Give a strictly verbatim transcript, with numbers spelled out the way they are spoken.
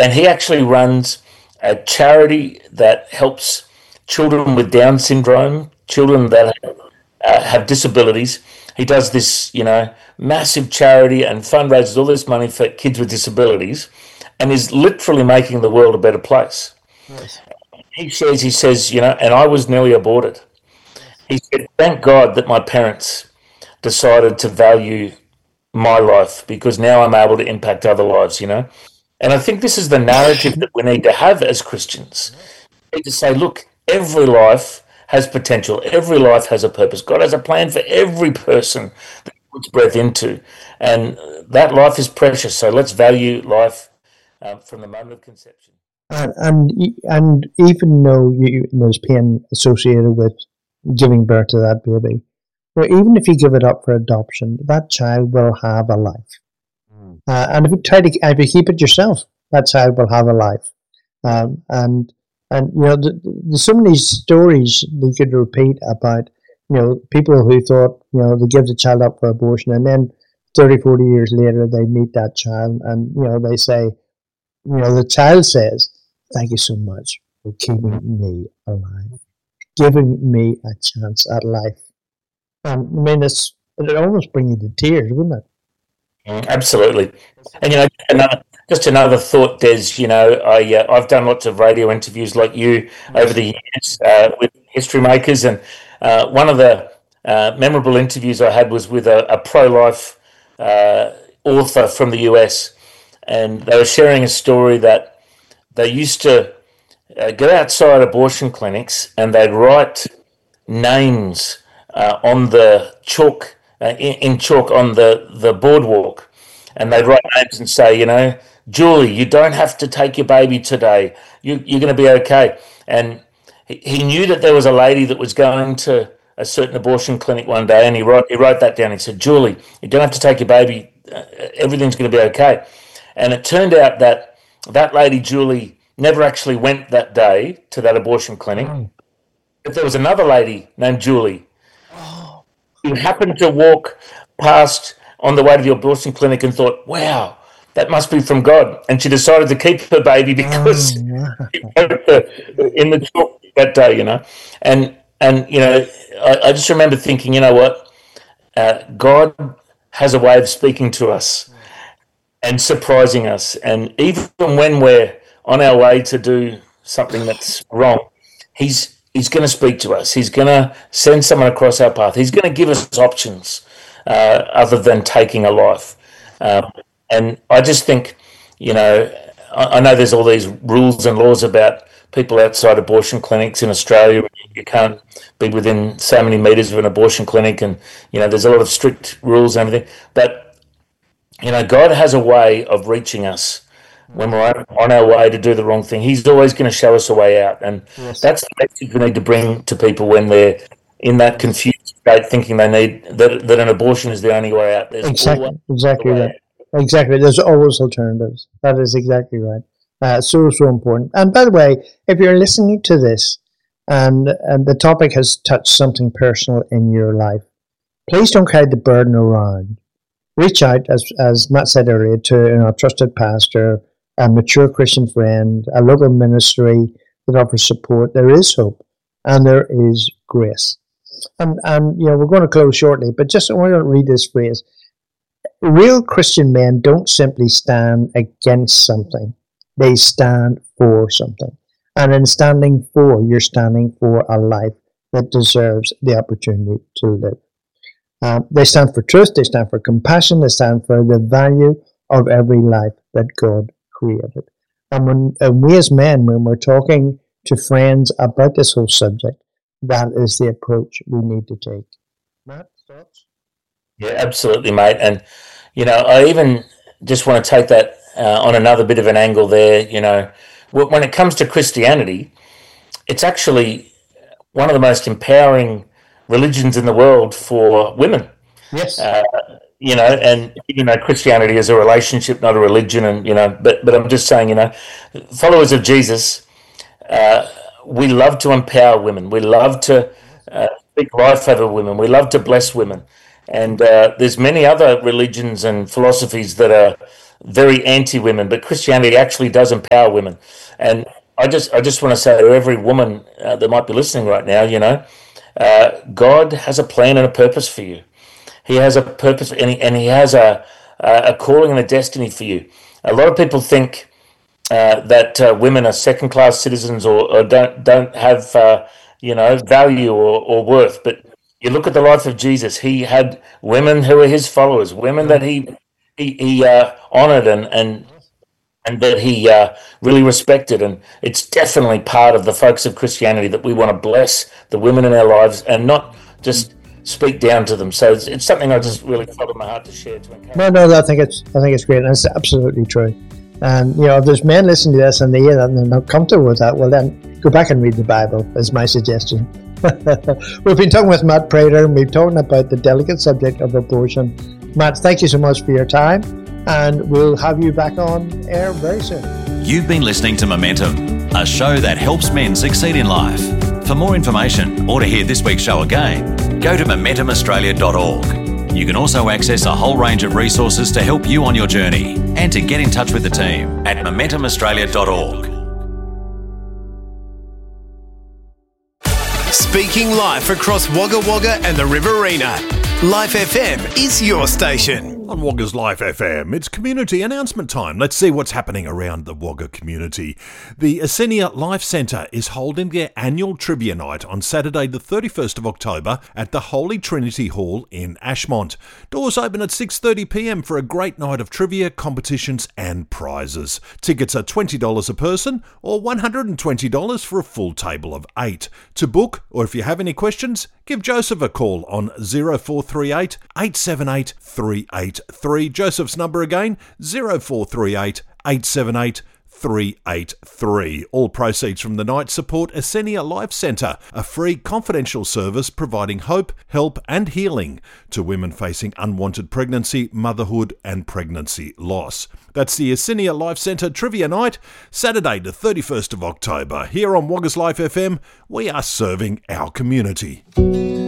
and he actually runs a charity that helps children with Down syndrome, children that uh, have disabilities. He does this, you know, massive charity and fundraises all this money for kids with disabilities, and is literally making the world a better place. Nice. He says, he says, you know, and I was nearly aborted. He said, thank God that my parents decided to value my life, because now I'm able to impact other lives, you know. And I think this is the narrative that we need to have as Christians. We need to say, look, every life has potential. Every life has a purpose. God has a plan for every person that he puts breath into. And that life is precious. So let's value life um, from the moment of conception. And, and and even though you, there's pain associated with giving birth to that baby, or even if you give it up for adoption, that child will have a life. Mm. Uh, and if you try to, if you keep it yourself, that child will have a life. Um, and and you know, there's so many stories you could repeat about, you know, people who thought, you know, they give the child up for abortion, and then thirty, forty years later they meet that child, and you know, they say, you know, the child says, "Thank you so much for keeping me alive, giving me a chance at life." Um, I mean, it's, it'd almost bring you to tears, wouldn't it? Mm, absolutely. And, you know, another, just another thought, Des, you know, I, uh, I've done lots of radio interviews like you over the years uh, with history makers. And uh, one of the uh, memorable interviews I had was with a, a pro-life uh, author from the U S. And they were sharing a story that they used to uh, go outside abortion clinics and they'd write names Uh, on the chalk, uh, in, in chalk on the, the boardwalk, and they'd write names and say, you know, Julie, you don't have to take your baby today. You, you're going to be okay. And he, he knew that there was a lady that was going to a certain abortion clinic one day, and he wrote he wrote that down. He said, Julie, you don't have to take your baby. Uh, everything's going to be okay. And it turned out that that lady, Julie, never actually went that day to that abortion clinic. Oh. But there was another lady named Julie who happened to walk past on the way to the abortion clinic and thought, wow, that must be from God. And she decided to keep her baby because oh, wow. she wrote the, in the talk that day, you know. And, and you know, I, I just remember thinking, you know what, uh, God has a way of speaking to us and surprising us. And even when we're on our way to do something that's wrong, he's He's going to speak to us. He's going to send someone across our path. He's going to give us options uh, other than taking a life. Um, and I just think, you know, I, I know there's all these rules and laws about people outside abortion clinics in Australia. You can't be within so many metres of an abortion clinic, and, you know, there's a lot of strict rules and everything. But, you know, God has a way of reaching us when we're on our way to do the wrong thing. He's always going to show us a way out. And yes. That's the message we need to bring to people when they're in that confused state, thinking they need that, that an abortion is the only way out. There's exactly, exactly right. Out. Exactly. There's always alternatives. That is exactly right. Uh, so, so important. And by the way, if you're listening to this and, and the topic has touched something personal in your life, please don't carry the burden around. Reach out, as, as Matt said earlier, to you know, a trusted pastor, a mature Christian friend, a local ministry that offers support. There is hope and there is grace. And, and you know, we're going to close shortly, but just I want to read this phrase. Real Christian men don't simply stand against something. They stand for something. And in standing for, you're standing for a life that deserves the opportunity to live. Uh, they stand for truth, they stand for compassion, they stand for the value of every life that God created. And when and we as men, when we're talking to friends about this whole subject, that is the approach we need to take. Matt, thoughts? Yeah, absolutely, mate. And, you know, I even just want to take that uh, on another bit of an angle there. You know, when it comes to Christianity, it's actually one of the most empowering religions in the world for women. Yes. Uh, you know, and, you know, Christianity is a relationship, not a religion. And, you know, but, but I'm just saying, you know, followers of Jesus, uh, we love to empower women. We love to uh, speak life over women. We love to bless women. And uh, there's many other religions and philosophies that are very anti-women, but Christianity actually does empower women. And I just I just want to say to every woman uh, that might be listening right now, you know, uh, God has a plan and a purpose for you. He has a purpose, and he, and he has a a calling and a destiny for you. A lot of people think uh, that uh, women are second-class citizens or, or don't don't have uh, you know value or, or worth. But you look at the life of Jesus; he had women who were his followers, women that he he, he uh, honored and and and that he uh, really respected. And it's definitely part of the focus of Christianity that we want to bless the women in our lives and not just speak down to them. So it's, it's something I just really felt in my heart to share to encourage. No, no, I think it's I think it's great, and it's absolutely true. And you know, if there's men listening to this and they hear that and they're not comfortable with that, well, then go back and read the Bible. Is my suggestion. We've been talking with Matt Prater, and we've talked about the delicate subject of abortion. Matt, thank you so much for your time, and we'll have you back on air very soon. You've been listening to Momentum, a show that helps men succeed in life. For more information or to hear this week's show again, go to momentum australia dot org. You can also access a whole range of resources to help you on your journey and to get in touch with the team at momentum australia dot org. Speaking live across Wagga Wagga and the Riverina, Life F M is your station. On Wagga's Life F M, it's community announcement time. Let's see what's happening around the Wagga community. The Asenia Life Centre is holding their annual trivia night on Saturday the thirty-first of October at the Holy Trinity Hall in Ashmont. Doors open at six thirty p m for a great night of trivia, competitions and prizes. Tickets are twenty dollars a person or one hundred twenty dollars for a full table of eight. To book, or if you have any questions, give Joseph a call on zero four three eight, eight seven eight, three eight three. Joseph's number again, zero four three eight, eight seven eight, three eight three. All proceeds from the night support Asenia Life Centre, a free confidential service providing hope, help and healing to women facing unwanted pregnancy, motherhood and pregnancy loss. That's the Asenia Life Centre Trivia Night, Saturday the thirty-first of October. Here on Wagga's Life F M, we are serving our community.